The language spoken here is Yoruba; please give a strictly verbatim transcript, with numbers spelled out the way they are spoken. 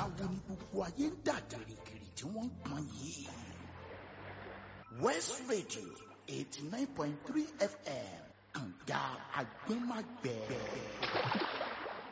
wo ni gbogbo ayé ń dà gìrìgìrì tí wọ́n ń pọn yìí. West Radio eighty nine point three F M kànga agbẹ́magbẹ́.